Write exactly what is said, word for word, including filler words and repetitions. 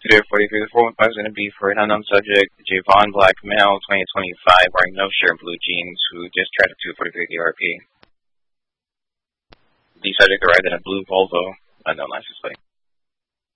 Consider forty-three. The fourth one is going to be for an unknown subject, Javon Black male, twenty twenty-five, wearing no shirt and blue jeans, who just tried to forty-three D R P. The subject arrived in a blue Volvo, unknown license plate.